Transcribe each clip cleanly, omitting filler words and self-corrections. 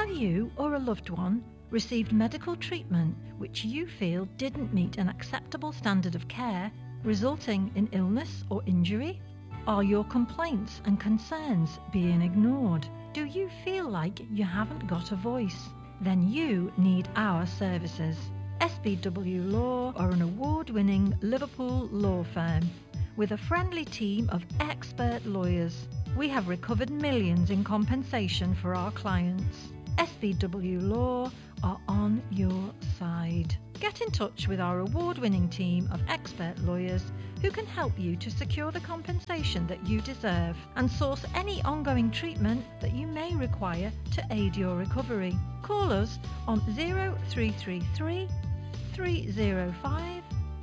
Have you or a loved one received medical treatment which you feel didn't meet an acceptable standard of care, resulting in illness or injury? Are your complaints and concerns being ignored? Do you feel like you haven't got a voice? Then you need our services. SBW Law are an award-winning Liverpool law firm with a friendly team of expert lawyers. We have recovered millions in compensation for our clients. SBW Law are on your side. Get in touch with our award-winning team of expert lawyers who can help you to secure the compensation that you deserve and source any ongoing treatment that you may require to aid your recovery. Call us on 0333 305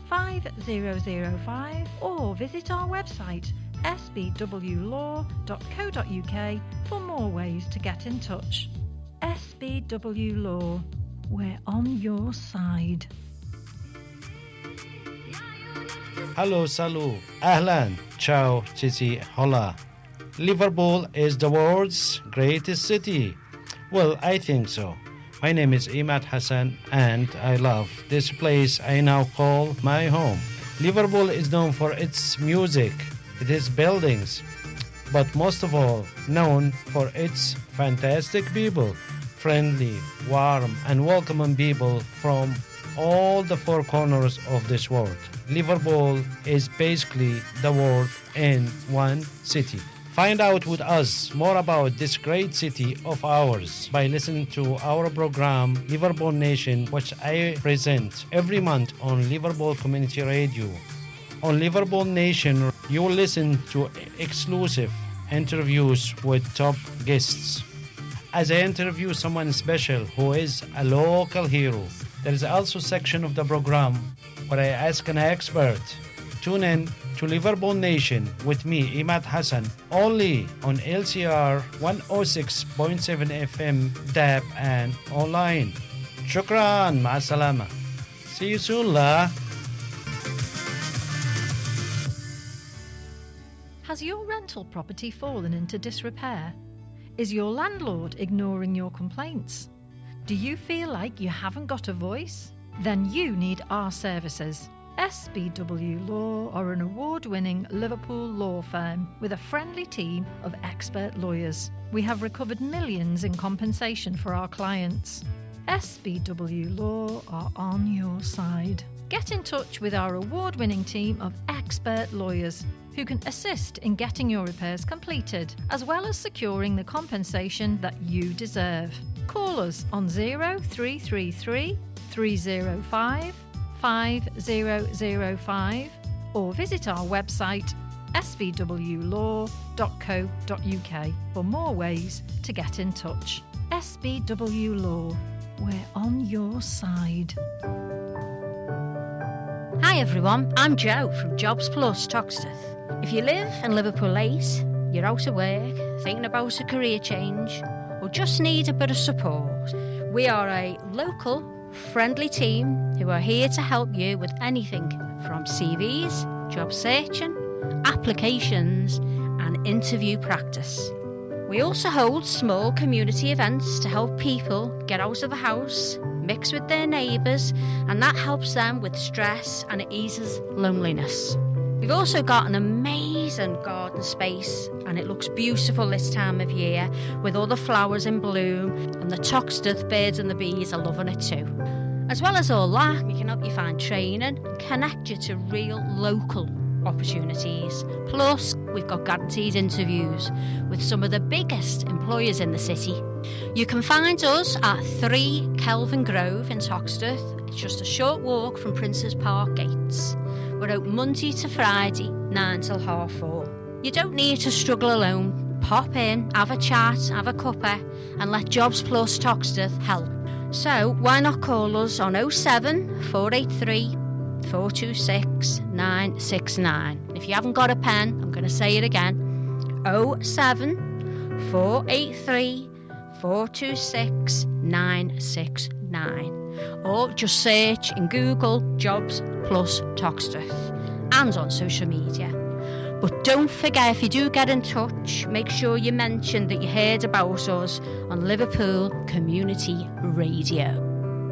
5005 or visit our website sbwlaw.co.uk for more ways to get in touch. SBW Law, we're on your side. Hello, salut, ahlan, ciao, chichi, hola. Liverpool is the world's greatest city. Well, I think so. My name is Imad Hassan and I love this place I now call my home. Liverpool is known for its music, its buildings, but most of all known for its fantastic people, friendly, warm and welcoming people from all the four corners of this world. Liverpool is basically the world in one city. Find out with us more about this great city of ours by listening to our program Liverpool Nation, which I present every month on Liverpool Community Radio. On Liverpool Nation, you will listen to exclusive interviews with top guests. As I interview someone special who is a local hero, there is also a section of the program where I ask an expert. Tune in to Liverpool Nation with me, Imad Hassan, only on LCR 106.7 FM, DAB and online. Shukran, ma'asalama. See you soon, la. Has your rental property fallen into disrepair? Is your landlord ignoring your complaints? Do you feel like you haven't got a voice? Then you need our services. SBW Law are an award-winning Liverpool law firm with a friendly team of expert lawyers. We have recovered millions in compensation for our clients. SBW Law are on your side. Get in touch with our award-winning team of expert lawyers who can assist in getting your repairs completed, as well as securing the compensation that you deserve. Call us on 0333 305 5005 or visit our website sbwlaw.co.uk for more ways to get in touch. SBW Law, we're on your side. Hi everyone, I'm Jo from Jobs Plus Toxteth. If you live in Liverpool 8, you're out of work, thinking about a career change, or just need a bit of support, we are a local, friendly team who are here to help you with anything from CVs, job searching, applications and interview practice. We also hold small community events to help people get out of the house, mix with their neighbours, and that helps them with stress and it eases loneliness. We've also got an amazing garden space and it looks beautiful this time of year with all the flowers in bloom, and the Toxteth birds and the bees are loving it too. As well as all that, we can help you find training and connect you to real local opportunities. Plus, we've got guaranteed interviews with some of the biggest employers in the city. You can find us at 3 Kelvin Grove in Toxteth. It's just a short walk from Princes Park gates. We're open Monday to Friday, 9 till 4:30. You don't need to struggle alone. Pop in, have a chat, have a cuppa, and let Jobs Plus Toxteth help. So why not call us on 07 483 426 969. If you haven't got a pen, I'm going to say it again. 07 483 426 969. Or just search in Google Jobs Plus Toxteth and on social media. But don't forget, if you do get in touch, make sure you mention that you heard about us on Liverpool Community Radio.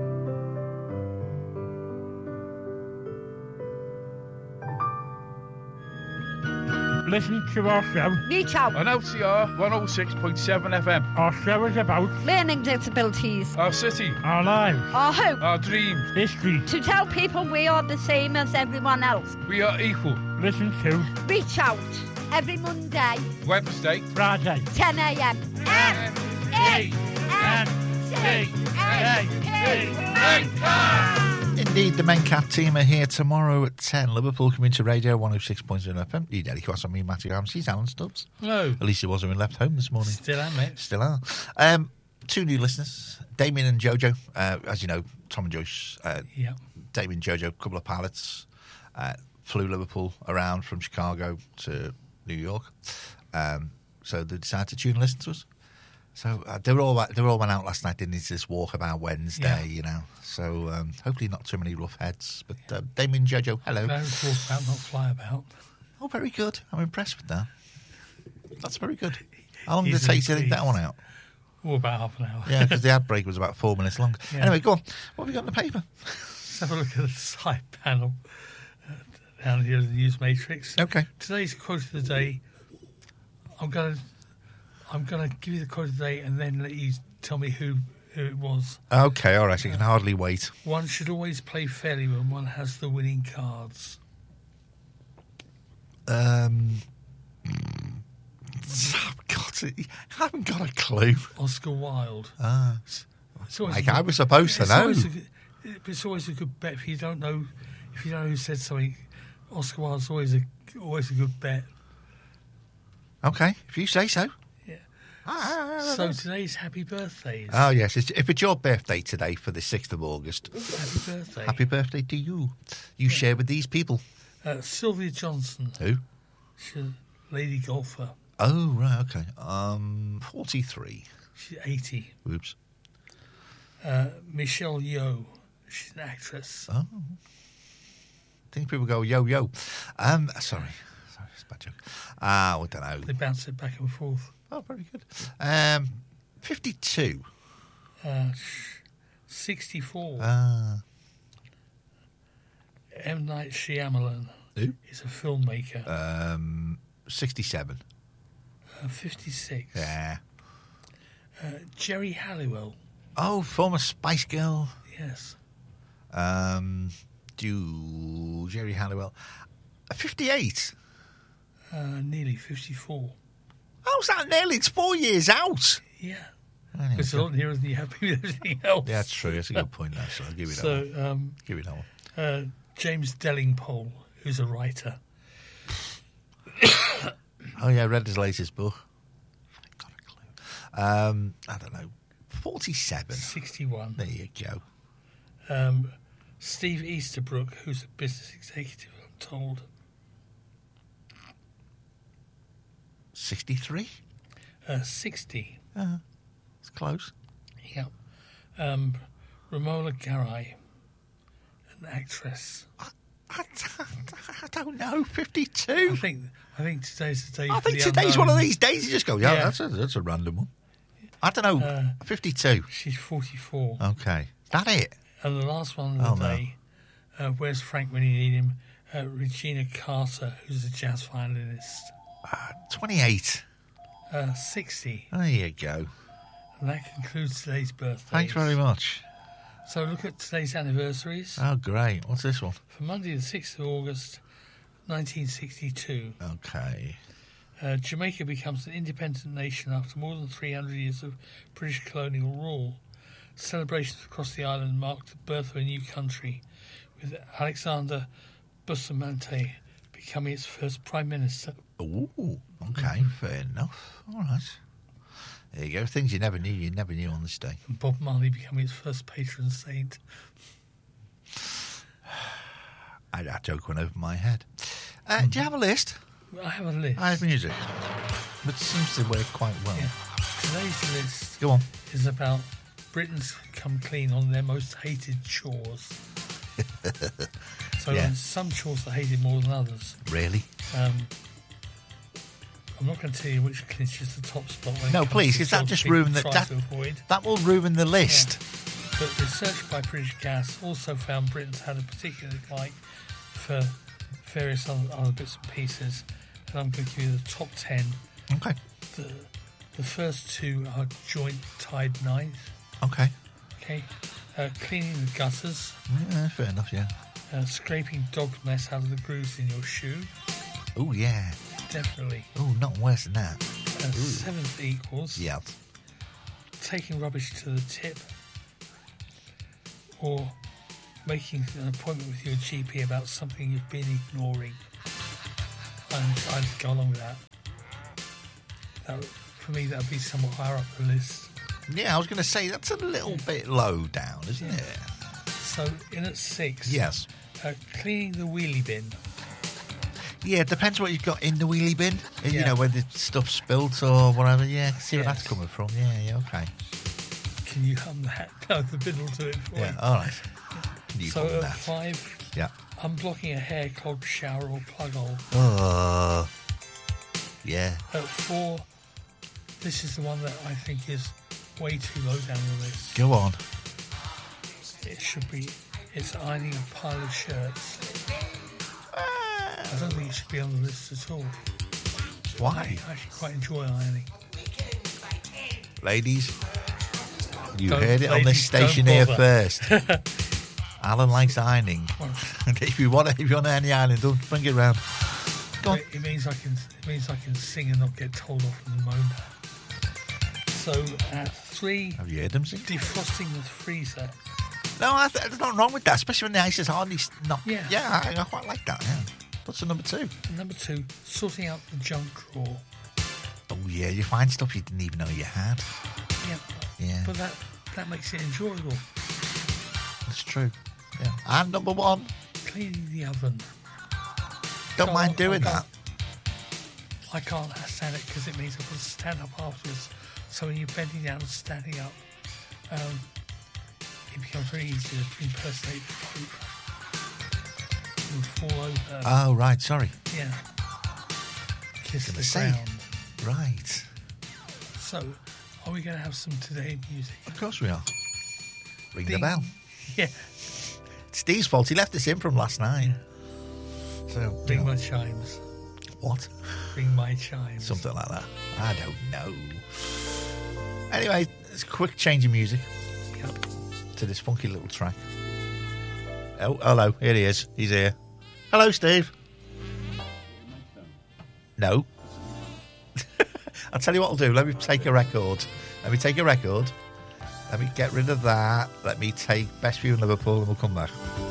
Listen to our show. Reach out. On LCR 106.7 FM. Our show is about Learning disabilities. Our city. our lives, Our hope. Our dreams. history. To tell people we are the same as everyone else. We are equal. Listen to Reach out. Every Monday, Wednesday. Friday. 10 a.m. Indeed, the Mencat team are here tomorrow at 10. Liverpool Community Radio 106.0 FM. You Daddy Cross on me, Matthew Ramsey, Alan Stubbs. Hello. At least it wasn't left home this morning. Still am, mate. Still are. Two new listeners, Damien and Jojo. As you know, Tom and Joyce. Yeah. Damien, Jojo, a couple of pilots, flew Liverpool around from Chicago to New York. So they decided to tune and listen to us. So they were all went out last night, didn't they, to this walkabout Wednesday, you know. So hopefully not too many rough heads. But Damien, Jojo, hello. Don't walk about, not fly about. Oh, very good. I'm impressed with that. That's very good. How long did it Easily take to think that pleased. one out? Oh, about half an hour. Yeah, because the ad break was about 4 minutes long. Yeah. Anyway, go on. What have we got in the paper? Let's have a look at the side panel down here in the news matrix. Okay. Today's quote of the day. I'm gonna give you the quote of the day and then let you tell me who it was. Okay, all right. You can hardly wait. One should always play fairly when one has the winning cards. God, I haven't got a clue. Oscar Wilde. It's always Like, a good- I was supposed to it's know. It's always a good bet if you don't know who said something. Oscar Wilde's always a good bet. Okay, if you say so. Yeah. So today's happy birthdays. Oh, yes. If it's your birthday today for the 6th of August, Happy birthday. happy birthday to you. You share with these people. Sylvia Johnson. Who? She's a lady golfer. Oh, right, okay. 43. She's 80. Oops. Michelle Yeoh. She's an actress. Oh. I think people go, yo, yo. Sorry, it's a bad joke. I don't know. They bounce it back and forth. Oh, very good. 52. 64. M. Night Shyamalan. Who? He's a filmmaker. 67. 56. Yeah. Jerry Halliwell. Oh, former Spice Girl. Yes. Jerry Halliwell. 58. Nearly 54. How's that nearly? It's 4 years out. Yeah. Anyway, It's a lot nearer than you happy with everything else. yeah, that's true. That's a good point, actually. I'll give you that one. So, Give you that one. James Dellingpole, who's a writer. Oh, yeah, I read his latest book. I haven't got a clue. I don't know. 47. 61. There you go. Steve Easterbrook, who's a business executive, I'm told. 63? 60. It's close. Yeah. Romola Garai, an actress. I don't know. 52? I think today's the day. I for think the today's unknown. one of these days you just go, yeah, Yeah. that's a random one. I don't know. 52. She's 44. Okay. That it? And the last one of the no. day, where's Frank when you need him? Regina Carter, who's a jazz violinist. 28. 60. There you go. And that concludes today's birthdays. Thanks very much. So look at today's anniversaries. Oh, great. What's this one? For Monday the 6th of August, 1962. Okay. Jamaica becomes an independent nation after more than 300 years of British colonial rule. Celebrations across the island marked the birth of a new country, with Alexander Bustamante becoming its first prime minister. Ooh, okay, fair enough. All right. There you go. Things you never knew on this day. And Bob Marley becoming its first patron saint. That joke went over my head. Do you have a list? I have a list. I have music. But it seems to work quite well. Yeah. Today's list Go on. is about Britons come clean on their most hated chores. So Yeah. some chores are hated more than others. Really? I'm not going to tell you which clinches the top spot. When it No, comes please, to because that jobs just people ruined the, try that. to avoid. That will ruin the list. But research by British Gas also found Britain's had a particular dislike for various other bits and pieces, and I'm going to give you the top 10. Okay. The first two are joint tied ninth. Okay. Okay. Cleaning the gutters. Yeah, fair enough. Yeah. Scraping dog mess out of the grooves in your shoe. Oh yeah. Definitely. Oh, not worse than that. Seventh equals. Yeah. Taking rubbish to the tip. Or making an appointment with your GP about something you've been ignoring. I'd go along with that. For me, that would be somewhat higher up the list. Yeah, I was going to say that's a little bit low down, isn't it? So, in at 6. Yes. Cleaning the wheelie bin. Yeah, it depends what you've got in the wheelie bin. You Yeah. know, when the stuff's spilt or whatever. Yeah, see where Yes. that's coming from. Yeah, okay. Can you hum that? No, the bin will do it for Yeah, you. all right. You So, got at that. 5, Yeah. unblocking a hair clogged shower or plug hole. Yeah. At 4, this is the one that I think is way too low down the list. Go on. It should be, it's ironing a pile of shirts. I don't think it should be on the list at all. Why? I actually quite enjoy ironing. Ladies, you Don't- heard it on this ladies, station don't here bother. first. Alan likes ironing. if you want any ironing done, bring it round. Go on. It means I can sing and not get told off and moaned at. So at 3, Have you heard them sing? defrosting the freezer. No, there's nothing wrong with that, especially when the ice is hardly not. Yeah. I quite like that. Yeah. What's the number 2? And number 2, sorting out the junk drawer. Oh yeah, you find stuff you didn't even know you had. Yeah. Yeah. But that makes it enjoyable. That's true. Yeah. And number 1, Cleaning the oven. don't mind doing that. I can't stand it because it means I've got to stand up afterwards. So when you're bending down and standing up, it becomes very easy to impersonate the Pope and fall over. Oh right, sorry. Yeah. Kiss Gonna the say. ground. Right. So, are we going to have some today music? Of course we are. Ring the Ding. bell. Yeah. It's Steve's fault. He left us in from last night. So Ring my chimes. what? Ring my chimes. Something like that. I don't know. Anyway, it's a quick change of music Yep. to this funky little track. Oh, hello. Here he is. He's here. Hello, Steve. No. I'll tell you what I'll do. Let me take a record. Let me get rid of that. Let me take Best View in Liverpool and we'll come back.